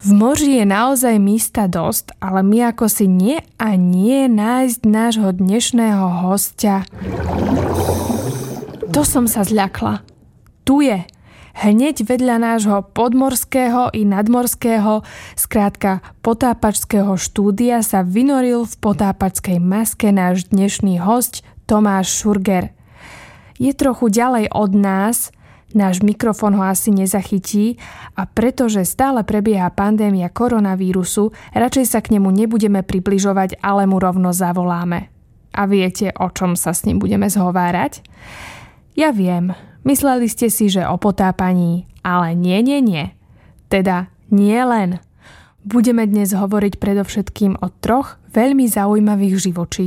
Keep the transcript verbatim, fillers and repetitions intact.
V moři je naozaj místa dosť, ale my ako si nie a nie nájsť nášho dnešného hostia. To som sa zľakla. Tu je. Hneď vedľa nášho podmorského i nadmorského, skrátka potápačského štúdia sa vynoril v potápačskej maske náš dnešný hosť Tomáš Šurger. Je trochu ďalej od nás, náš mikrofón ho asi nezachytí a pretože stále prebieha pandémia koronavírusu, radšej sa k nemu nebudeme približovať, ale mu rovno zavoláme. A viete, o čom sa s ním budeme zhovárať? Ja viem, mysleli ste si, že o potápaní, ale nie, nie, nie. Teda nie len. Budeme dnes hovoriť predovšetkým o troch veľmi zaujímavých živočíchoch.